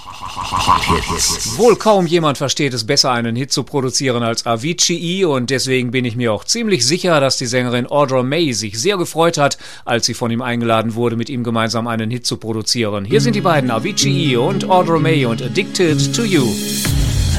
Wohl kaum jemand versteht es besser, einen Hit zu produzieren als Avicii, und deswegen bin ich mir auch ziemlich sicher, dass die Sängerin Audra May sich sehr gefreut hat, als sie von ihm eingeladen wurde, mit ihm gemeinsam einen Hit zu produzieren. Hier sind die beiden, Avicii und Audra May, und Addicted to You.